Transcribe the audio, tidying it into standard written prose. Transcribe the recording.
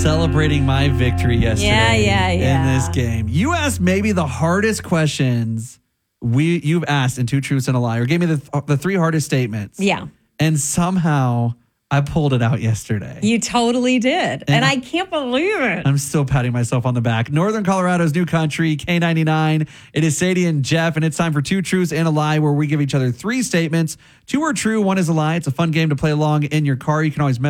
Celebrating my victory yesterday Yeah. in this game. You asked maybe the hardest questions you've asked in Two Truths and a Lie, or gave me the three hardest statements. Yeah. And somehow I pulled it out yesterday. You totally did. And I can't believe it. I'm still patting myself on the back. Northern Colorado's new country, K99. It is Sadie and Jeff, and it's time for Two Truths and a Lie, where we give each other three statements. Two are true, one is a lie. It's a fun game to play along in your car. You can always message